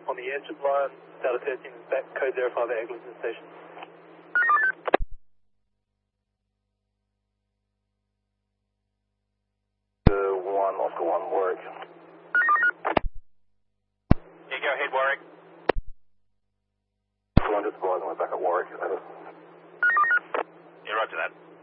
on the engine line. Delta 13 is back, code 05 Eglinton Station. 1, Oscar 1, Warwick. Yeah, go ahead, Warwick. 200 supplies, and we're back at Warwick. Over. Yeah, roger that.